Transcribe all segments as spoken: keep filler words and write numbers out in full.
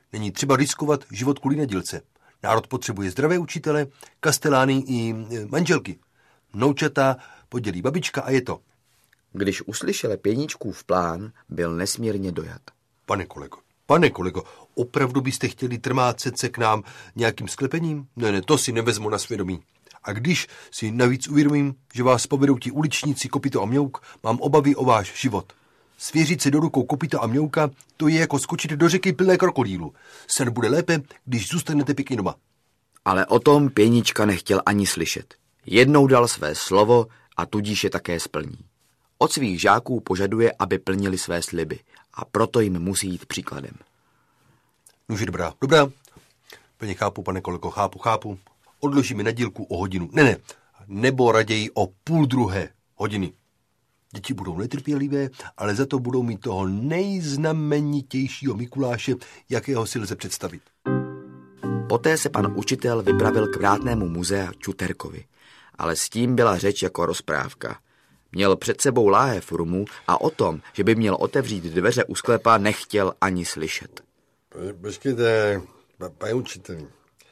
Není třeba riskovat život kvůli nedělce. Národ potřebuje zdravé učitele, kastelány i manželky. Vnoučata podělí babička a je to. Když uslyšel Pěničkův plán, byl nesmírně dojat. Pane kolego, pane kolego, opravdu byste chtěli trmácet se k nám nějakým sklepením? Ne, ne, to si nevezmu na svědomí. A když si navíc uvědomím, že vás povedou ti uličníci Kopito a Mňouk, mám obavy o váš život. Svěřit se do rukou Kopita a Mňouka, to je jako skočit do řeky plné krokodýlu. Sen bude lépe, když zůstanete pěkně doma. Ale o tom Pěnička nechtěl ani slyšet. Jednou dal své slovo a tudíž je také splní. Od svých žáků požaduje, aby plnili své sliby a proto jim musí jít příkladem. Nože dobrá, dobrá. Plně chápu, pane kolego, chápu, chápu. Odložíme nedílku o hodinu. Ne, ne, nebo raději o půl druhé hodiny. Děti budou netrpělivé, ale za to budou mít toho nejznamenitějšího Mikuláše, jakého si lze představit. Poté se pan učitel vypravil k vrátnému muzea Čuterkovi, ale s tím byla řeč jako rozprávka. Měl před sebou láhev rumu a o tom, že by měl otevřít dveře u sklepa, nechtěl ani slyšet. Počkejte, pane učiteli,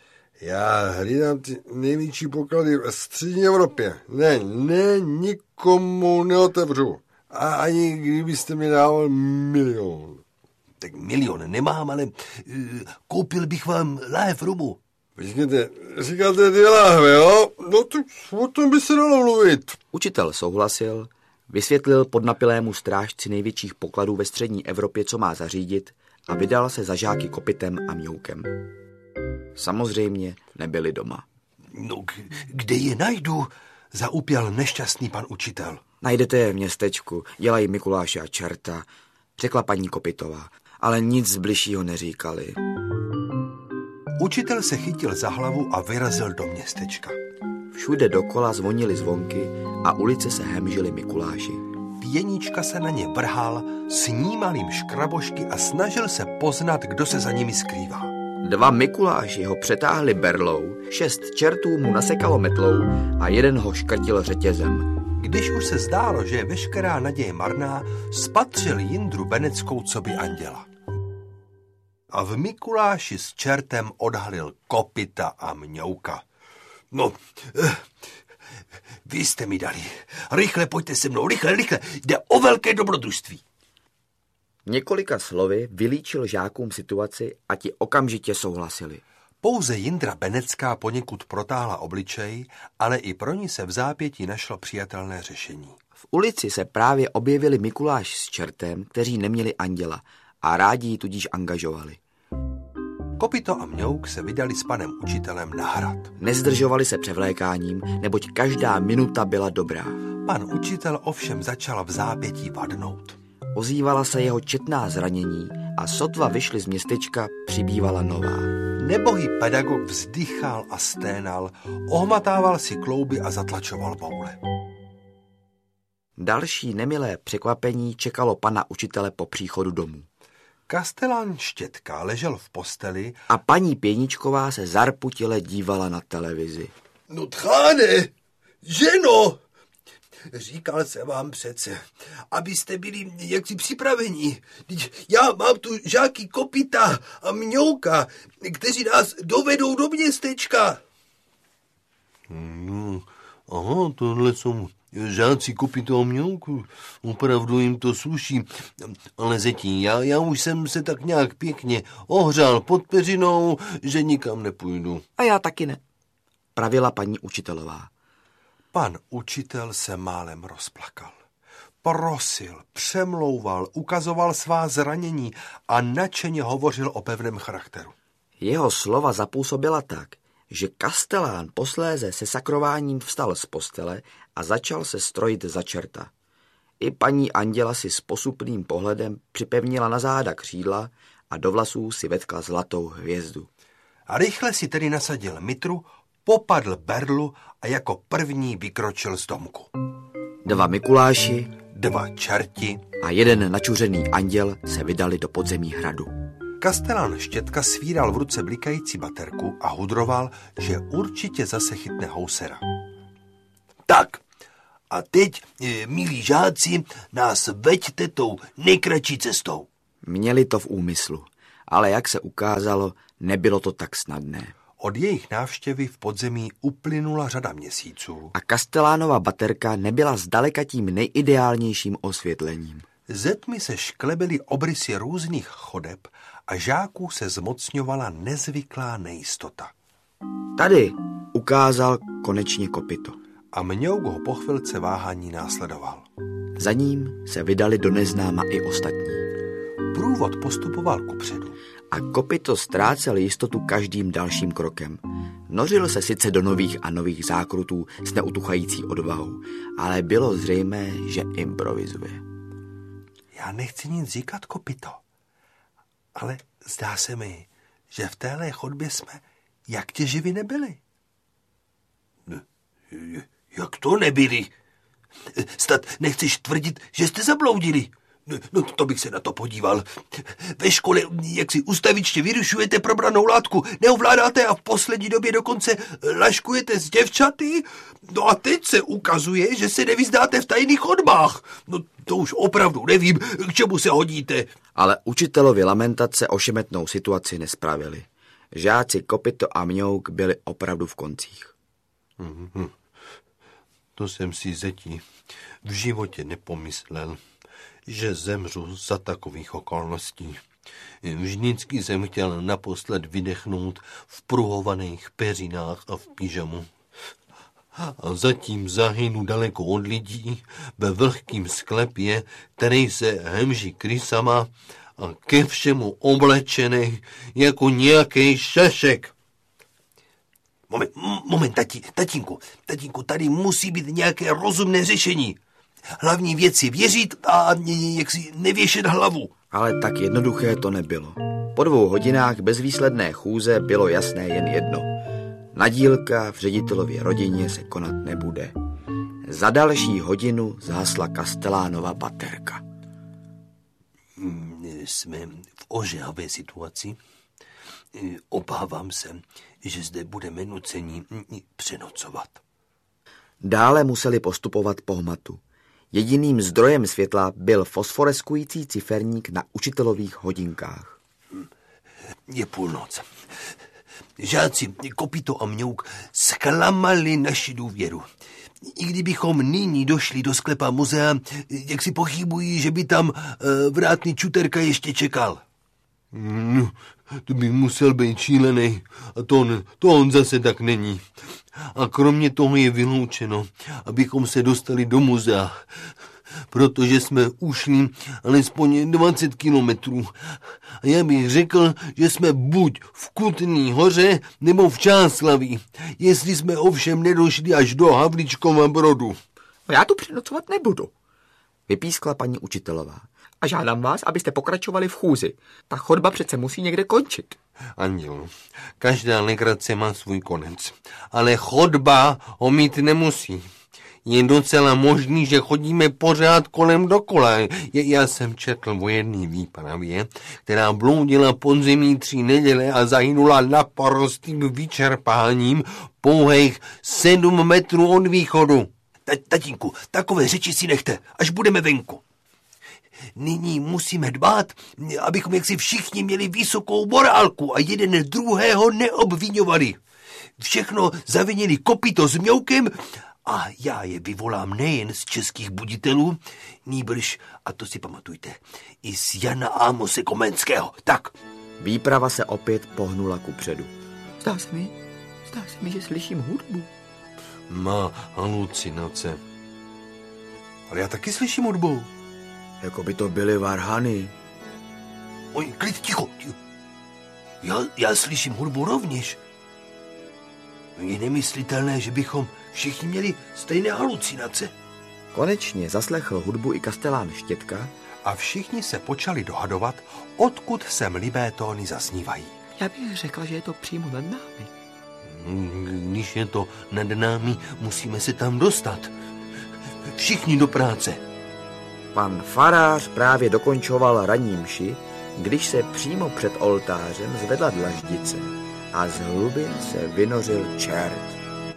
já hlídám ty největší poklady ve střední Evropě. Ne, ne, nikomu neotevřu. A ani kdybyste mi dával milion. Tak milion nemám, ale uh, koupil bych vám láhev rumu. Počkejte, říkáte ty láhve, jo? No to o tom by se dalo mluvit. Učitel souhlasil, vysvětlil podnapilému strážci největších pokladů ve střední Evropě, co má zařídit, a vydal se za žáky Kopitem a Mňoukem. Samozřejmě nebyli doma. No, kde je najdu? Zaupěl nešťastný pan učitel. Najdete je v městečku, dělají Mikuláše a čerta, řekla paní Kopitová, ale nic bližšího neříkali. Učitel se chytil za hlavu a vyrazil do městečka. Všude dokola zvonily zvonky a ulice se hemžily Mikuláši. Pěnička se na ně vrhal, snímal jim škrabošky a snažil se poznat, kdo se za nimi skrývá. Dva Mikuláši ho přetáhli berlou, šest čertů mu nasekalo metlou a jeden ho škrtil řetězem. Když už se zdálo, že je veškerá naděje marná, spatřil Jindru Beneckou coby anděla. A v Mikuláši s čertem odhalil Kopita a Mňouka. No, eh, vy jste mi dali. Rychle pojďte se mnou, rychle, rychle. Jde o velké dobrodružství. Několika slovy vylíčil žákům situaci a ti okamžitě souhlasili. Pouze Jindra Benecká poněkud protáhla obličej, ale i pro ní se v zápětí našlo přijatelné řešení. V ulici se právě objevili Mikuláš s čertem, kteří neměli anděla a rádi ji tudíž angažovali. Kopito a Mňouk se vydali s panem učitelem na hrad. Nezdržovali se převlékáním, neboť každá minuta byla dobrá. Pan učitel ovšem začal v zápětí vadnout. Ozývala se jeho četná zranění a sotva vyšli z městečka, přibývala nová. Nebohý pedagog vzdychal a sténal, ohmatával si klouby a zatlačoval boule. Další nemilé překvapení čekalo pana učitele po příchodu domů. Kastelán Štětka ležel v posteli a paní Pěničková se zarputile dívala na televizi. No tcháne, ženo, říkal jsem vám přece, abyste byli jaksi připraveni. Já mám tu žáky Kopita a Mňouka, kteří nás dovedou do městečka. No, aha, tohle jsou žáci Kopita a Mňouku, opravdu jim to sluší. Ale zetí, já, já už jsem se tak nějak pěkně ohřál pod peřinou, že nikam nepůjdu. A já taky ne, pravila paní učitelová. Pan učitel se málem rozplakal. Prosil, přemlouval, ukazoval svá zranění a nadšeně hovořil o pevném charakteru. Jeho slova zapůsobila tak, že kastelán posléze se sakrováním vstal z postele a začal se strojit za čerta. I paní anděla si s posupným pohledem připevnila na záda křídla a do vlasů si vetkla zlatou hvězdu. A rychle si tedy nasadil mitru, popadl berlu a jako první vykročil z domku. Dva Mikuláši, dva čerti a jeden načuřený anděl se vydali do podzemí hradu. Kastelán Štětka svíral v ruce blikající baterku a hudroval, že určitě zase chytne housera. Tak, a teď, milí žáci, nás veďte tou nejkratší cestou. Měli to v úmyslu Ale jak se ukázalo, nebylo to tak snadné. Od jejich návštěvy v podzemí uplynula řada měsíců. A Castellánova baterka nebyla zdaleka tím nejideálnějším osvětlením. Ze tmy se šklebily obrysy různých chodeb a žáků se zmocňovala nezvyklá nejistota. Tady ukázal konečně kopyto. A Mňouk ho po chvilce váhání následoval. Za ním se vydali do neznáma i ostatní. Průvod postupoval kupředu. A kopyto ztrácel jistotu každým dalším krokem. Nořil se sice do nových a nových zákrutů s neutuchající odvahou, ale bylo zřejmé, že improvizuje. Já nechci nic říkat, kopyto, ale zdá se mi, že v téhle chodbě jsme jak těživi nebyli. Jak to nebyli? Snad nechceš tvrdit, že jste zabloudili? No to bych se na to podíval. Ve škole, jak si ustavičně vyrušujete probranou látku, neovládáte a v poslední době dokonce laškujete s děvčaty? No a teď se ukazuje, že se nevyznáte v tajných chodbách. No to už opravdu nevím, k čemu se hodíte. Ale učitelovi lamentace ošemetnou situaci nespravili. Žáci Kopyto a Mňouk byli opravdu v koncích. Mm-hmm. To jsem si zetí v životě nepomyslel, že zemřu za takových okolností. Vždycky jsem chtěl naposled vydechnout v pruhovaných peřinách a v pyžamu. A zatím zahynu daleko od lidí ve vlhkým sklepě, který se hemží krysama a ke všemu oblečený jako nějaký šašek. Moment, moment, tati, tatínku, tatínku, tady musí být nějaké rozumné řešení. Hlavní věc je věřit a jak si nevěšet hlavu. Ale tak jednoduché to nebylo. Po dvou hodinách bezvýsledné chůze bylo jasné jen jedno. Nadílka v ředitelově rodině se konat nebude. Za další hodinu zhasla Castellánova baterka. Jsme v ožehavé situaci. Obávám se, že zde budeme nuceni přenocovat. Dále museli postupovat po hmatu. Jediným zdrojem světla byl fosforeskující ciferník na učitelových hodinkách. Je půlnoc. Žáci Kopyto a Mňouk zklamali naši důvěru. I kdybychom nyní došli do sklepa muzea, jak si pochybují, že by tam vrátný Čuterka ještě čekal. No, to by musel být šílený. A to on, to on zase tak není. A kromě toho je vyloučeno, abychom se dostali do muzea, protože jsme ušli alespoň dvacet kilometrů. A já bych řekl, že jsme buď v Kutný Hoře, nebo v Čáslaví, jestli jsme ovšem nedošli až do Havlíčkova Brodu. Já tu přenocovat nebudu, vypískla paní učitelová. A žádám vás, abyste pokračovali v chůzi. Ta chodba přece musí někde končit. Anděl, každá legrace má svůj konec, ale chodba ho mít nemusí. Je docela možný, že chodíme pořád kolem dokola. Já jsem četl o jedné výpravě, která bloudila podzemí tři neděle a zahynula naprostým vyčerpáním pouhých sedm metrů od východu. Tatínku, takové řeči si nechte, až budeme venku. Nyní musíme dbát, abychom jaksi všichni měli vysokou morálku a jeden druhého neobviňovali. Všechno zavinili Kopyto s Mňoukem a já je vyvolám nejen z českých buditelů, nýbrž, a to si pamatujte, i z Jana Ámose Komenského. Tak. Výprava se opět pohnula kupředu. Zdá se mi, zdá se mi, že slyším hudbu. Má halucinace. Ale já taky slyším hudbu. Jako by to byly varhany. Oj, klid, ticho. Já, já slyším hudbu rovněž. Je nemyslitelné, že bychom všichni měli stejné halucinace. Konečně zaslechl hudbu i Kastelán Štětka a všichni se počali dohadovat, odkud sem libé tóny zasnívají. Já bych řekla, že je to přímo nad námi. Když je to nad námi, musíme se tam dostat. Všichni do práce. Pan farář právě dokončoval ranní mši, když se přímo před oltářem zvedla dlaždice a z hlubin se vynořil čert.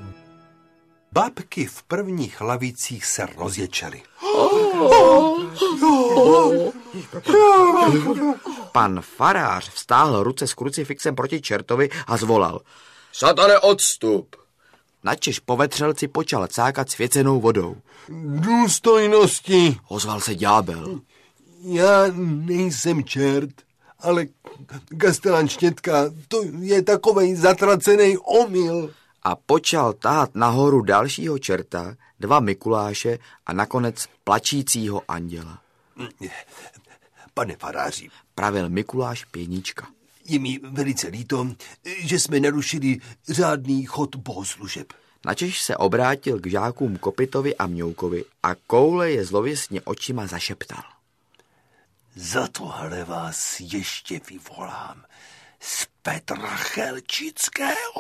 Babky v prvních lavicích se rozječely. Pan farář vztáhl ruce s krucifixem proti čertovi a zvolal: Satane, odstup! Načež povetřelci počal cákat svěcenou vodou. Důstojnosti, ozval se ďábel. Já nejsem čert, ale kastelán Štětka, to je takovej zatracený omyl. A počal tahat nahoru dalšího čerta, dva Mikuláše a nakonec plačícího anděla. Pane faráři, pravil Mikuláš Pěnička. Je mi velice líto, že jsme narušili řádný chod bohoslužeb. Načež se obrátil k žákům Kopitovi a Mňoukovi a koule je zlověstně očima zašeptal. Za tohle vás ještě vyvolám z Petra Chelčického.